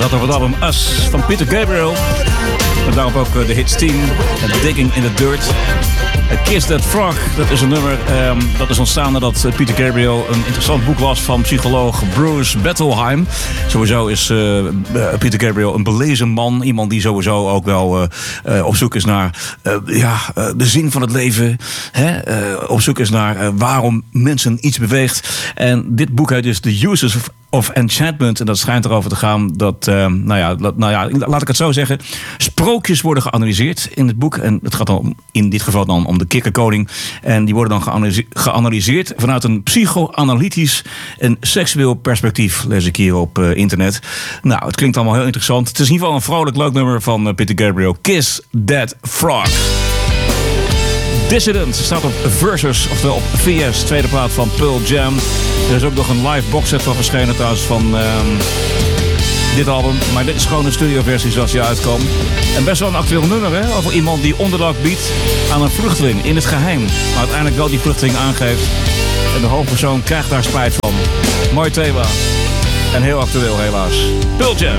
Zat op het album Us van Peter Gabriel. En daarop ook de hits 10 en Digging in the Dirt. Kiss That Frog, dat is een nummer dat is ontstaan nadat Peter Gabriel een interessant boek las van psycholoog Bruce Bettelheim. Sowieso is Peter Gabriel een belezen man. Iemand die sowieso ook wel op zoek is naar de zin van het leven. Op zoek is naar waarom mensen iets beweegt. En dit boek heet dus The Uses of Enchantment. En dat schijnt erover te gaan dat, laat ik het zo zeggen, sprookjes worden geanalyseerd in het boek. En het gaat dan in dit geval dan om de kikkerkoning. En die worden dan geanalyseerd vanuit een psychoanalytisch en seksueel perspectief, lees ik hier op internet. Nou, het klinkt allemaal heel interessant. Het is in ieder geval een vrolijk leuk nummer van Peter Gabriel. Kiss That Frog. Dissident staat op Versus, oftewel op VS, tweede plaat van Pearl Jam. Er is ook nog een live boxset van verschenen trouwens van dit album. Maar dit is gewoon een studioversie zoals die uitkomt. En best wel een actueel nummer, hè? Over iemand die onderdak biedt aan een vluchteling in het geheim. Maar uiteindelijk wel die vluchteling aangeeft. En de hoofdpersoon krijgt daar spijt van. Mooi thema. En heel actueel helaas. Pearl Jam.